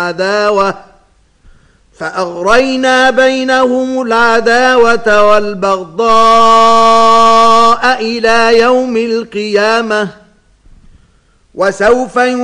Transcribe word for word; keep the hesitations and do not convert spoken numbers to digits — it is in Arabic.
العداوة فأغرينا بينهم العداوة والبغضاء إلى يوم القيامة وسوف